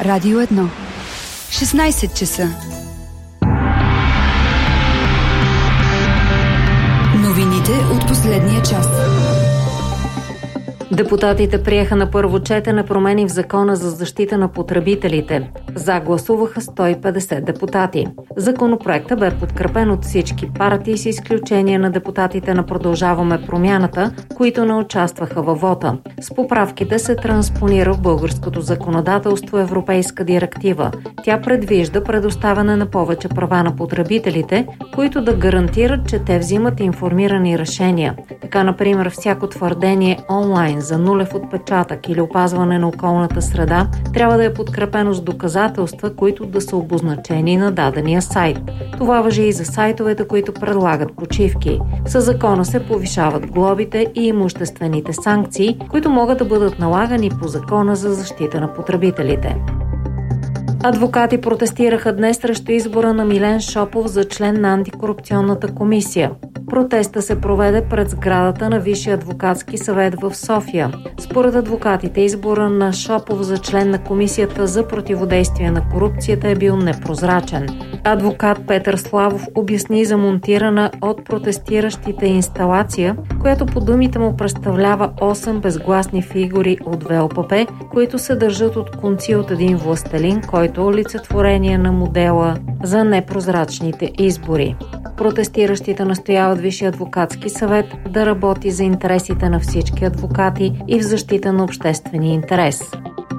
Радио 1. 16 часа. Новините от последния час. Депутатите приеха на първо четене промени в Закона за защита на потребителите. За гласуваха 150 депутати. Законопроектът бе подкрепен от всички партии с изключение на депутатите на Продължаваме промяната, които не участваха във вота. С поправките се транспонира в българското законодателство европейска директива. Тя предвижда предоставяне на повече права на потребителите, които да гарантират, че те взимат информирани решения. Така, например, всяко твърдение онлайн за нулев отпечатък или опазване на околната среда трябва да е подкрепено с доказателства, които да са обозначени на дадения сайт. Това важи и за сайтовете, които предлагат почивки. Със закона се повишават глобите и имуществените санкции, които могат да бъдат налагани по Закона за защита на потребителите. Адвокати протестираха днес срещу избора на Милен Шопов за член на антикорупционната комисия. Протеста се проведе пред сградата на Висшия адвокатски съвет в София. Според адвокатите, избора на Шопов за член на Комисията за противодействие на корупцията е бил непрозрачен. Адвокат Петър Славов обясни за монтирана от протестиращите инсталация, която по думите му представлява 8 безгласни фигури от ВЛПП, които се държат от конци от един властелин, който е олицетворение на модела за непрозрачните избори. Протестиращите настояват Висшия адвокатски съвет да работи за интересите на всички адвокати и в защита на обществения интерес.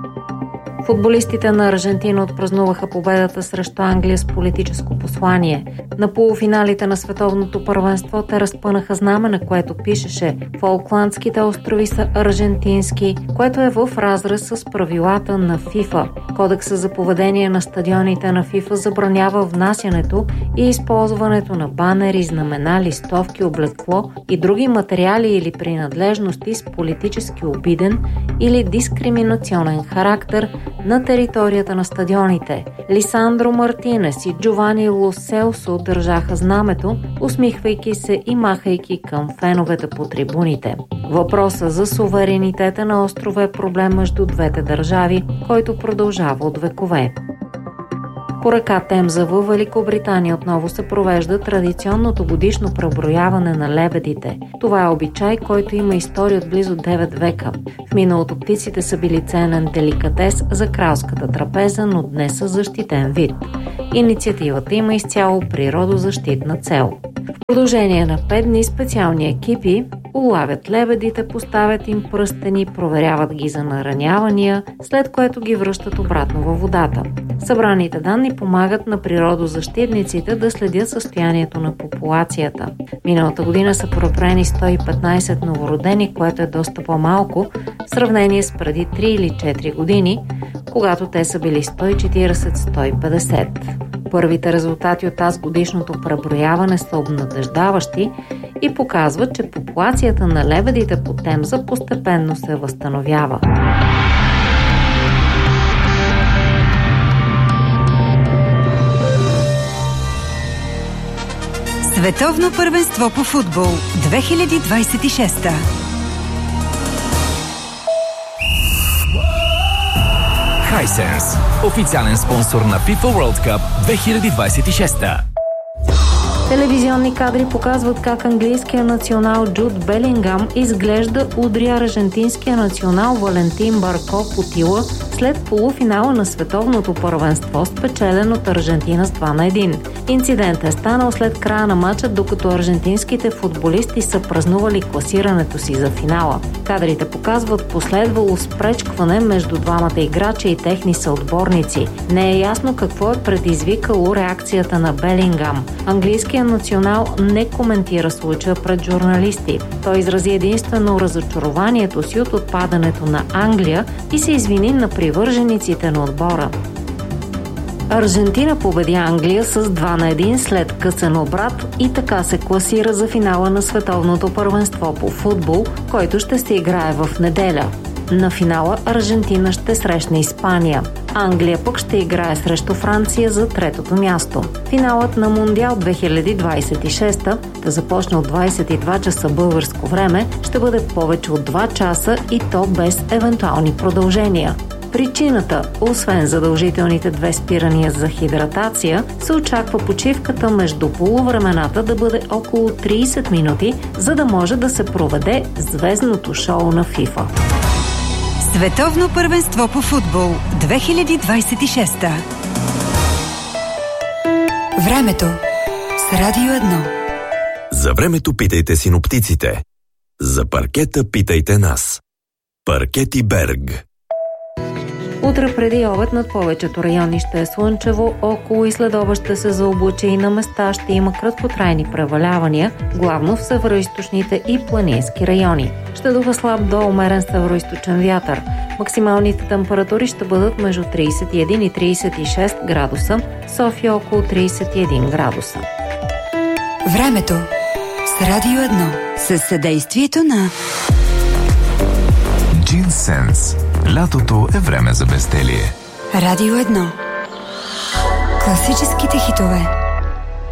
Футболистите на Аржентина отпразнуваха победата срещу Англия с политическо послание. На полуфиналите на световното първенство те разпънаха знаме, на което пишеше «Фолкландските острови са аржентински», което е в разрез с правилата на ФИФА. Кодекса за поведение на стадионите на ФИФА забранява внасянето и използването на банери, знамена, листовки, облекло и други материали или принадлежности с политически обиден или дискриминационен характер на територията на стадионите. Лисандро Мартинес и Джовани Ло Селсо държаха знамето, усмихвайки се и махайки към феновете по трибуните. Въпросът за суверенитета на острова е проблем между двете държави, който продължава от векове. По река Темза във Великобритания отново се провежда традиционното годишно преброяване на лебедите. Това е обичай, който има история от близо 9 века. В миналото птиците са били ценен деликатес за кралската трапеза, но днес са защитен вид. Инициативата има изцяло природозащитна цел. В продължение на 5 дни специални екипи улавят лебедите, поставят им пръстени, проверяват ги за наранявания, след което ги връщат обратно във водата. Събраните данни помагат на природозащитниците да следят състоянието на популацията. Миналата година са преброени 115 новородени, което е доста по-малко в сравнение с преди 3 или 4 години, когато те са били 140-150. Първите резултати от тази годишното преброяване са обнадеждаващи и показват, че популацията на лебедите по Темза постепенно се възстановява. Световно първенство по футбол 2026. Hisense, официален спонсор на FIFA World Cup 2026. Телевизионни кадри показват как английския национал Джуд Белингам изглежда удри аржентинския национал Валентин Барко по тила след полуфинала на световното първенство, спечелен от Аржентина с 2-1. Инцидентът е станал след края на матча, докато аржентинските футболисти са празнували класирането си за финала. Кадрите показват последвало спречкване между двамата играчи и техни съотборници. Не е ясно какво е предизвикало реакцията на Белингам. Английският национал не коментира случая пред журналисти. Той изрази единствено разочарованието си от отпадането на Англия и се извини на привържениците на отбора. Аржентина победи Англия с 2-1 след късен обрат и така се класира за финала на световното първенство по футбол, който ще се играе в неделя. На финала Аржентина ще срещне Испания. Англия пък ще играе срещу Франция за третото място. Финалът на Мондиал 2026, да започне от 22 часа българско време, ще бъде повече от 2 часа и то без евентуални продължения. Причината, освен задължителните 2 спирания за хидратация, се очаква почивката между полувремената да бъде около 30 минути, за да може да се проведе звездното шоу на FIFA. Световно първенство по футбол 2026. Времето с Радио 1. За времето питайте синоптиците. За паркета питайте нас. Паркети Берг. Утре преди обед над повечето райони ще е слънчево, около и следобед ще се заоблачи и на места ще има краткотрайни превалявания, главно в североизточните и планински райони. Ще духа слаб до умерен североизточен вятър. Максималните температури ще бъдат между 31 и 36 градуса, София около 31 градуса. Времето с Радио 1 със съдействието на Джинсенс. Лятото е време за безделие. Радио 1. Класическите хитове.